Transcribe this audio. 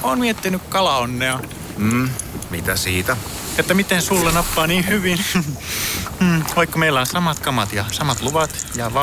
Oon miettinyt kalaonnea. Mitä siitä? Että miten sulle nappaa niin hyvin. Vaikka meillä on samat kamat ja samat luvat ja